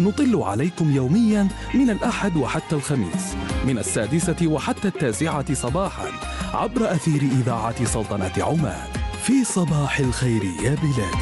نطل عليكم يوميا من الأحد وحتى الخميس من 6 وحتى 9 صباحا عبر أثير إذاعة سلطنة عمان في صباح الخير يا بلادي.